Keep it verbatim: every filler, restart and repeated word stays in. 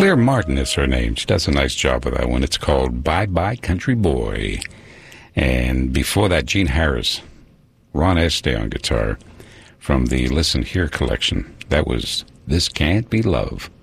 Claire Martin is her name. She does a nice job with that one. It's called Bye Bye Country Boy. And before that, Gene Harris, Ron Este on guitar from the Listen Here collection. That was This Can't Be Love.